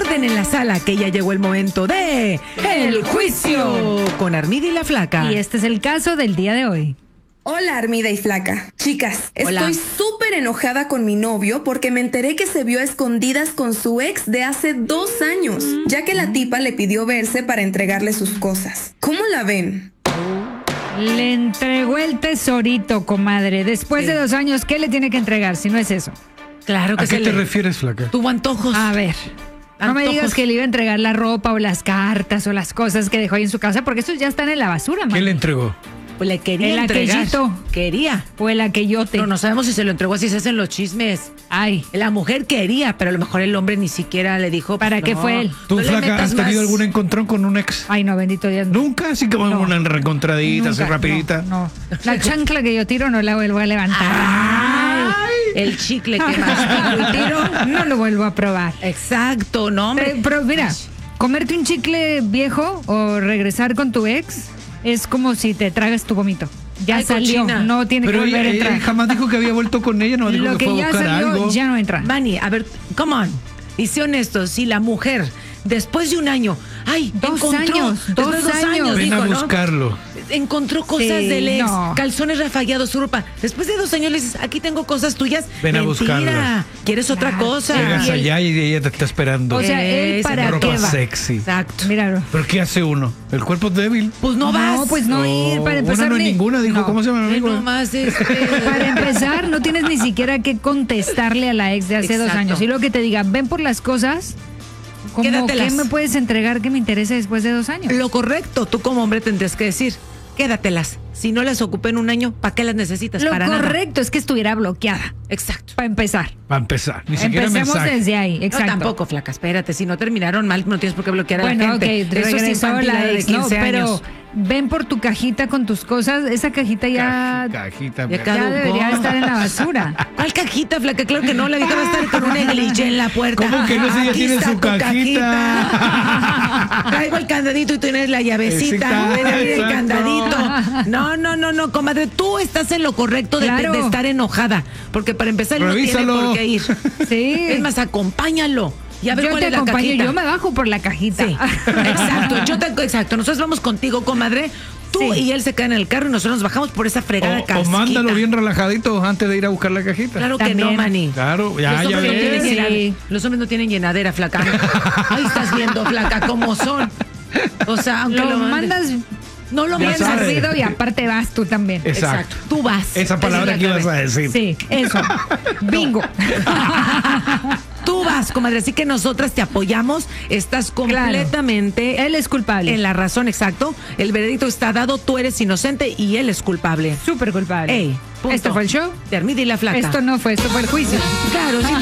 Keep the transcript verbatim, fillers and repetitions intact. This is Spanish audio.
Orden en la sala, que ya llegó el momento de El Juicio con Armida y la Flaca. Y este es el caso del día de hoy. Hola, Armida y Flaca. Chicas, Hola. estoy súper enojada con mi novio porque me enteré que se vio a escondidas con su ex de hace dos años, ya que la tipa le pidió verse para entregarle sus cosas. ¿Cómo la ven? Le entregó el tesorito, comadre. Después Sí. de dos años, ¿qué le tiene que entregar si no es eso? Claro que ¿A se qué te le... refieres, Flaca? Tuvo antojos. A ver, no me Antojos. digas que le iba a entregar la ropa o las cartas o las cosas que dejó ahí en su casa, porque esos ya están en la basura, man. ¿Qué le entregó? Pues le quería El entregar. aquellito. Quería. O el aquellote. Pero no sabemos si se lo entregó, así se hacen los chismes. Ay, La mujer quería, pero a lo mejor el hombre ni siquiera le dijo. ¿Para pues, qué no, fue él? ¿Tú, no le Flaca, metas has tenido más. algún encontrón con un ex? ay, no, bendito Dios. Nunca, así como No. una recontradita, así Nunca, rapidita. No, no. La chancla que yo tiro no la vuelvo a levantar. Ay, el chicle que mastico y tiro. No lo vuelvo a probar. Exacto, no, hombre. Pero, pero mira, comerte un chicle viejo o regresar con tu ex es como si te tragas tu vómito. Ya Ay, salió, cochina. no tiene Pero que volver ella, a entrar. ella jamás dijo que había vuelto con ella, no dijo Lo que, que fue a ya buscar salió algo. ya no entra. Manny, a ver, come on. Y sé honesto, si la mujer, después de un año, ay, Dos encontró, años, después de dos años. Ven dijo, a ¿no? buscarlo. Encontró cosas Sí, del ex, no. calzones rafagueados, su ropa. Después de dos años le dices, aquí tengo cosas tuyas. Ven a Mentira. buscarlas. ¿Quieres otra Claro. cosa? Llegas Y el- allá y ella te está esperando. O sea, él Ese para ropa qué va. sexy. Exacto. Míralo. ¿Pero qué hace uno? ¿El cuerpo es débil? Pues no vas. No, pues no ir, para Una empezar. no es ni- ninguna, dijo. no. ¿Cómo se llama mi Ay, amigo? no más, este... Para empezar, no tienes ni siquiera que contestarle a la ex de hace dos Exacto. años. Y luego que te diga, ven por las cosas, como Quédatelas. ¿qué me puedes entregar que me interese después de dos años? Lo correcto, tú como hombre tendrías que decir, quédatelas. Si no las ocupé en un año, ¿para qué las necesitas? Lo Para nada. correcto es que estuviera bloqueada, Exacto. para empezar. Para empezar, ni siquiera Empecemos mensaje. desde ahí, exacto. No, tampoco, flaca, espérate. Si no terminaron mal, no tienes por qué bloquear a Bueno, la ok, gente. Eso es regresó infantilidad la de ex, ¿no? quince Pero años. ven por tu cajita con tus cosas, esa cajita ya, Cajita, Ya ya cada- ya debería estar en la basura. ¿Cuál cajita, flaca? Claro que no, la vieja va a estar con un negligé en la puerta. ¿Cómo que no? Si ella Aquí tiene está su tu cajita. Traigo el candadito y tú tienes la llavecita. Exacto, Ven a abrir el exacto. candadito. No, no, no, no, comadre, tú estás en lo correcto de, Claro. de estar enojada. Porque para empezar, él no tiene Revísalo. por qué ir. Sí. Es más, acompáñalo. Y a ver Yo cuál te es la acompaño, cajita. yo me bajo por la cajita. Sí, exacto, yo te, exacto. Nosotros vamos contigo, comadre. Tú Sí. y él se quedan en el carro y nosotros nos bajamos por esa fregada O, o casquita. mándalo bien relajadito antes de ir a buscar la cajita. Claro que También. no, Manny. Claro, ya, Los ya hombres, no tienen ves. Sí. llenadera. Los hombres no tienen llenadera, flaca. Ahí estás viendo, flaca, cómo son. O sea, aunque Lo lo, mandes- mandas No lo Ya bien mandas. sabe. servido y aparte vas tú también. Exacto. Tú vas. Esa palabra es que la ibas a clave. decir. Sí, eso. Bingo. Tú vas, comadre. Así que nosotras te apoyamos. Estás completamente Él es culpable. en la razón, exacto. El veredicto está dado. Tú eres inocente y él es culpable. Súper culpable. Ey, punto. Esto fue el show. De Armida y la Flaca. Esto no fue, esto fue el juicio. Claro, sí.